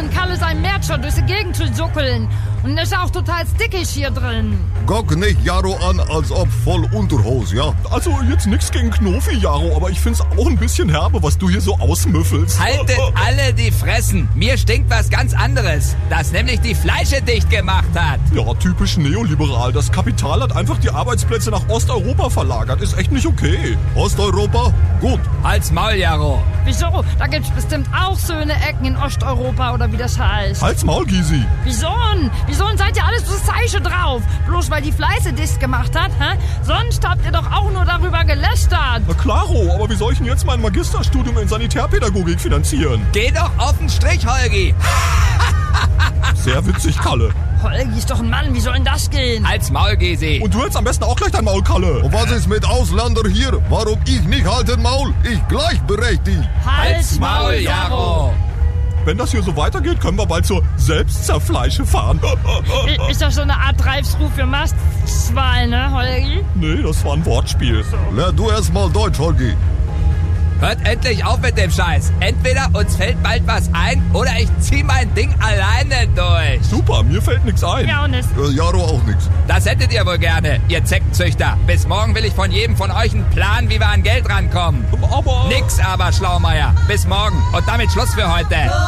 helfen Kalle sein März schon durch die Gegend zu suckeln. Und ist auch total stickig hier drin. Guck nicht Jaro an, als ob voll Unterhose, ja? Also jetzt nix gegen Knofi, Jaro, aber ich find's auch ein bisschen herbe, was du hier so ausmüffelst. Haltet alle die Fressen. Mir stinkt was ganz anderes, das nämlich die Fleische dicht gemacht hat. Ja, typisch neoliberal. Das Kapital hat einfach die Arbeitsplätze nach Osteuropa verlagert. Ist echt nicht okay. Osteuropa? Gut. Halt's Maul, Jaro. Wieso? Da gibt's bestimmt auch so eine Ecken in Osteuropa oder wie das heißt. Halt's Maul, Gysi. Wieso? Wieso seid ihr alles so Zeiche drauf? Bloß weil die Fleiße dicht gemacht hat, hä? Sonst habt ihr doch auch nur darüber gelästert. Na klaro, aber wie soll ich denn jetzt mein Magisterstudium in Sanitärpädagogik finanzieren? Geh doch auf den Strich, Holgi. Sehr witzig, Kalle. Holgi ist doch ein Mann, wie soll denn das gehen? Halt's Maul, Gysi. Und du hältst am besten auch gleich dein Maul, Kalle. Und was ist mit Ausländern hier? Warum ich nicht halten Maul? Ich gleichberechtigt. Halt's Maul, Jaro. Wenn das hier so weitergeht, können wir bald zur Selbstzerfleische fahren. Ist das so eine Art Reifsruf für Mastschwein, ne, Holgi? Nee, das war ein Wortspiel. Lern du erst mal Deutsch, Holgi. Hört endlich auf mit dem Scheiß. Entweder uns fällt bald was ein oder ich zieh mein Ding alleine durch. Super, mir fällt nichts ein. Ja, und es. Jaro auch nix. Das hättet ihr wohl gerne, ihr Zeckenzüchter. Bis morgen will ich von jedem von euch einen Plan, wie wir an Geld rankommen. Aber... Nix aber, Schlaumeier. Bis morgen. Und damit Schluss für heute.